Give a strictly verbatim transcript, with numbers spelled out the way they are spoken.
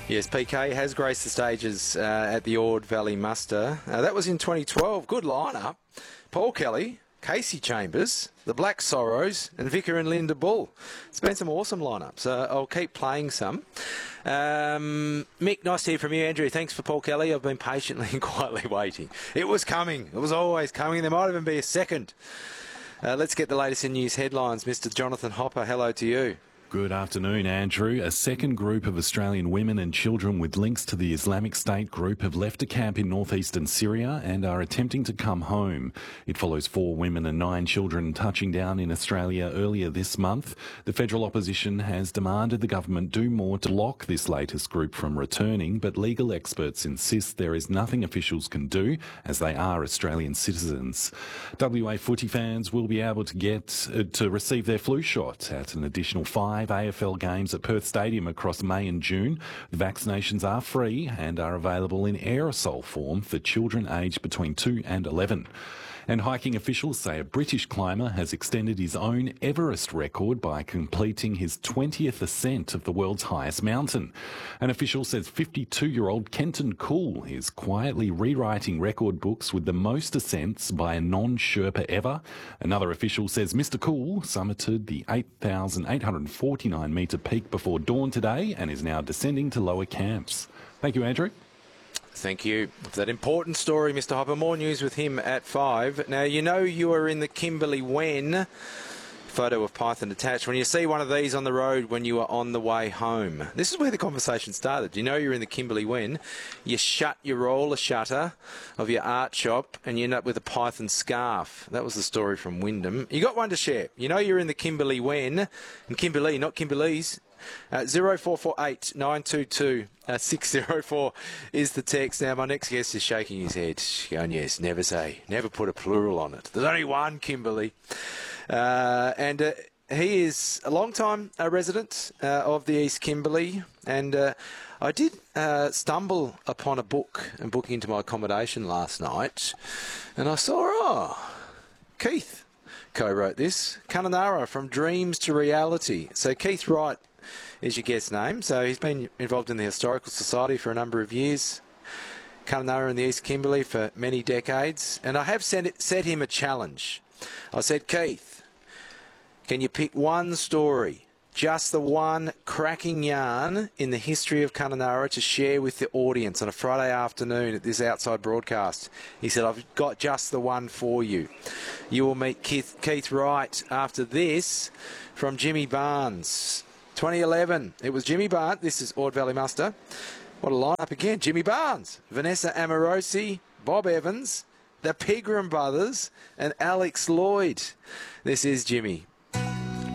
Yes, P K has graced the stages uh, at the Ord Valley Muster. Uh, that was in twenty twelve. Good lineup. Paul Kelly, Casey Chambers, the Black Sorrows, and Vicar and Linda Bull. It's been some awesome lineups. Uh, I'll keep playing some. Um, Mick, nice to hear from you. Andrew, thanks for Paul Kelly. I've been patiently and quietly waiting. It was coming. It was always coming. There might even be a second. Uh, let's get the latest in news headlines. Mister Jonathan Hopper, hello to you. Good afternoon, Andrew. A second group of Australian women and children with links to the Islamic State group have left a camp in northeastern Syria and are attempting to come home. It follows four women and nine children touching down in Australia earlier this month. The federal opposition has demanded the government do more to block this latest group from returning, but legal experts insist there is nothing officials can do as they are Australian citizens. W A footy fans will be able to get uh, to receive their flu shot at an additional five A F L games at Perth Stadium across May and June. The vaccinations are free and are available in aerosol form for children aged between two and eleven. And hiking officials say a British climber has extended his own Everest record by completing his twentieth ascent of the world's highest mountain. An official says fifty-two-year-old Kenton Cool is quietly rewriting record books with the most ascents by a non-Sherpa ever. Another official says Mister Cool summited the eight thousand eight hundred forty-nine metre peak before dawn today and is now descending to lower camps. Thank you, Andrew. Thank you for that important story, Mister Hopper. More news with him at five. Now, you know you are in the Kimberley Wen. Photo of Python attached. When you see one of these on the road when you are on the way home. This is where the conversation started. You know you're in the Kimberley Wen. You shut your roller shutter of your art shop and you end up with a Python scarf. That was the story from Wyndham. You got one to share. You know you're in the Kimberley Wen. And Kimberley, not Kimberleys. Uh, zero four four eight nine two two six zero four is the text. Now, my next guest is shaking his head, going, yes, never say, never put a plural on it. There's only one Kimberley. Uh, and uh, he is a long-time uh, resident uh, of the East Kimberley. And uh, I did uh, stumble upon a book and booking into my accommodation last night. And I saw, oh, Keith co-wrote this, Kununurra, From Dreams to Reality. So Keith Wright is your guest name. So he's been involved in the Historical Society for a number of years. Kununurra in the East Kimberley for many decades. And I have sent it, set him a challenge. I said, Keith, can you pick one story, just the one cracking yarn in the history of Kununurra to share with the audience on a Friday afternoon at this outside broadcast? He said, I've got just the one for you. You will meet Keith, Keith Wright after this from Jimmy Barnes. twenty eleven, it was Jimmy Barnes. This is Ord Valley Muster. What a lineup again. Jimmy Barnes, Vanessa Amorosi, Bob Evans, the Pegram brothers, and Alex Lloyd. This is Jimmy.